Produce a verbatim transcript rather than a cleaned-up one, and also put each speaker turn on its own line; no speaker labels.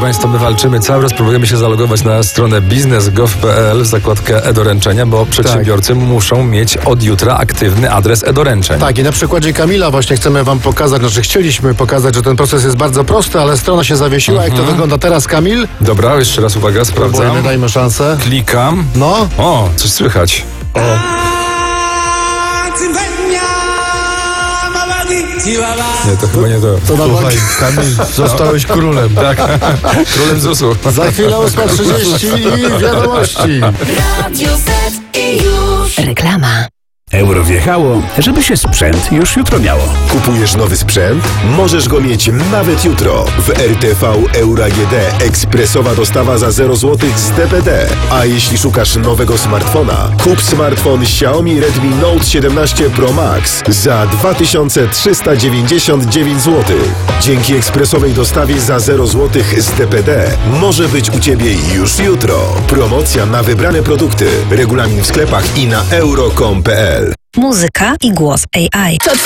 Państwa, my walczymy cały czas, próbujemy się zalogować na stronę biznes kropka gov kropka pe el w zakładkę e-doręczenia, bo przedsiębiorcy tak. muszą mieć od jutra aktywny adres e-doręczeń.
Tak, i na przykładzie Kamila właśnie chcemy wam pokazać, znaczy chcieliśmy pokazać, że ten proces jest bardzo prosty, ale strona się zawiesiła. Mhm. Jak to wygląda teraz, Kamil?
Dobra, jeszcze raz uwaga, sprawdzam.
Próbujemy, dajmy szansę.
Klikam.
No.
O, coś słychać. O. Nie, to chyba nie to.
To na
Słuchaj, Kamil, zostałeś królem. Tak, królem zusu.
Za chwilę ósma trzydzieści i wiadomości.
Reklama.
Euro wjechało, żeby się sprzęt już jutro miało.
Kupujesz nowy sprzęt? Możesz go mieć nawet jutro. W R T V Euro A G D ekspresowa dostawa za zero złotych z D P D. A jeśli szukasz nowego smartfona, kup smartfon Xiaomi Redmi Note siedemnaście Pro Max za dwa tysiące trzysta dziewięćdziesiąt dziewięć złotych. Dzięki ekspresowej dostawie za zero złotych z D P D może być u Ciebie już jutro. Promocja na wybrane produkty. Regulamin w sklepach i na euro kropka com kropka pe el.
Muzyka i głos A I.